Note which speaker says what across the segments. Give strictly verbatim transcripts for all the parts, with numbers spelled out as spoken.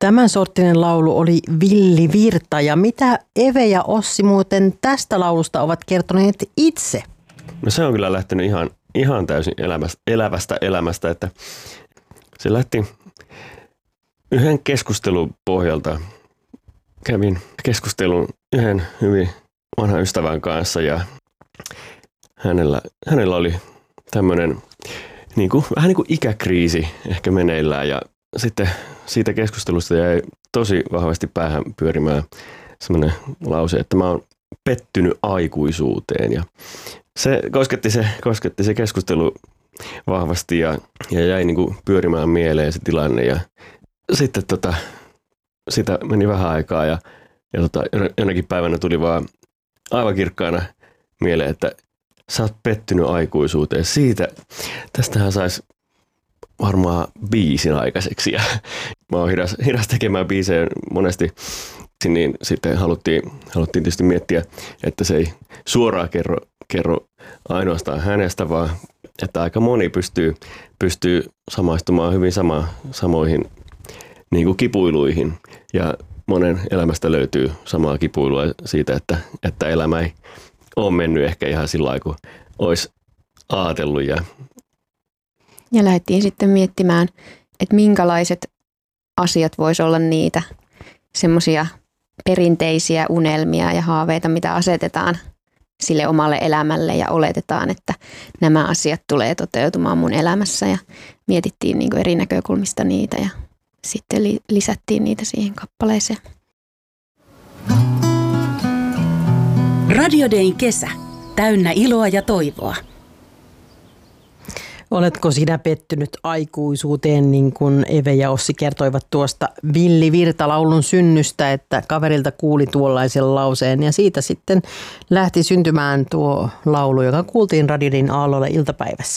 Speaker 1: Tämän sorttinen laulu oli Villi Virta. Ja mitä Eve ja Ossi muuten tästä laulusta ovat kertoneet itse?
Speaker 2: No se on kyllä lähtenyt ihan, ihan täysin elämästä, elävästä elämästä, että se lähti yhden keskustelun pohjalta. Kävin keskustelun yhden hyvin vanhan ystävän kanssa ja hänellä, hänellä oli tämmöinen niin kuin, vähän niin kuin ikäkriisi ehkä meneillään ja sitten siitä keskustelusta jäi tosi vahvasti päähän pyörimään semmoinen lause, että mä oon pettynyt aikuisuuteen ja se kosketti se, kosketti se keskustelu vahvasti ja, ja jäi niin kuin pyörimään mieleen se tilanne ja sitten tota, sitä meni vähän aikaa ja, ja tota, jonakin päivänä tuli vaan aivan kirkkaana mieleen, että sä oot pettynyt aikuisuuteen. Siitä, tästähän saisi varmaan biisin aikaiseksi ja mä oon hidas, hidas tekemään biisejä monesti, niin sitten haluttiin, haluttiin tietysti miettiä, että se ei suoraan kerro, kerro ainoastaan hänestä, vaan että aika moni pystyy, pystyy samaistumaan hyvin sama, samoihin niin kuin kipuiluihin ja monen elämästä löytyy samaa kipuilua siitä, että, että elämä ei ole mennyt ehkä ihan sillä lailla, kuin olisi ajatellut. Ja,
Speaker 3: ja lähdettiin sitten miettimään, että minkälaiset asiat voisi olla niitä semmoisia perinteisiä unelmia ja haaveita, mitä asetetaan sille omalle elämälle ja oletetaan, että nämä asiat tulee toteutumaan mun elämässä ja mietittiin niin kuin eri näkökulmista niitä ja sitten lisättiin niitä siihen kappaleeseen.
Speaker 4: Radio Dayn kesä. Täynnä iloa ja toivoa.
Speaker 1: Oletko sinä pettynyt aikuisuuteen, niin kuin Eve ja Ossi kertoivat tuosta Villi Virta-laulun synnystä, että kaverilta kuuli tuollaisen lauseen ja siitä sitten lähti syntymään tuo laulu, joka kuultiin Radio Dayn aalloilla iltapäivässä.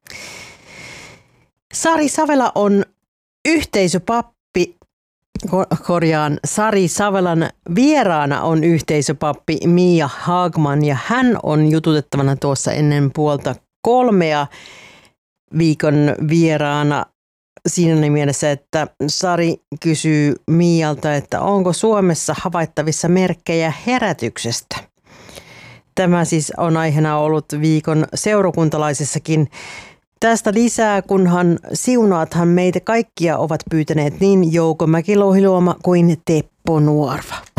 Speaker 1: Sari Savela on yhteisöpappi, korjaan, Sari Savelan vieraana on yhteisöpappi Mia Hagman ja hän on jututettavana tuossa ennen puolta kolmea viikon vieraana siinä mielessä, että Sari kysyy Mialta, että onko Suomessa havaittavissa merkkejä herätyksestä. Tämä siis on aiheena ollut viikon seurakuntalaisessakin. Tästä lisää, kunhan siunaathan meitä kaikkia ovat pyytäneet niin Jouko Mäki-Louhiluoma kuin Teppo Nuorva.